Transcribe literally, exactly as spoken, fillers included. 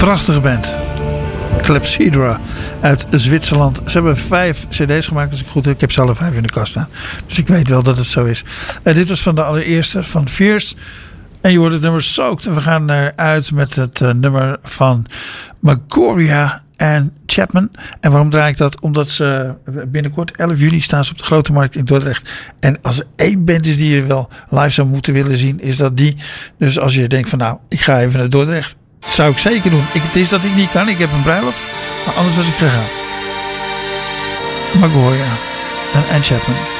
Prachtige band. Clepsydra uit Zwitserland. Ze hebben vijf cd's gemaakt, als ik goed heb. Ik heb ze alle vijf in de kast staan. Dus ik weet wel dat het zo is. En dit was van de allereerste, van Fierce. En je hoort het nummer Soaked. En we gaan eruit met het uh, nummer van Magoria en Chapman. En waarom draai ik dat? Omdat ze binnenkort, elf juli, staan ze op de Grote Markt in Dordrecht. En als er één band is die je wel live zou moeten willen zien, is dat die. Dus als je denkt van nou, ik ga even naar Dordrecht. Zou ik zeker doen. Ik, het is dat ik niet kan. Ik heb een bruiloft. Maar anders was ik gegaan. Magoria en, en Chapman.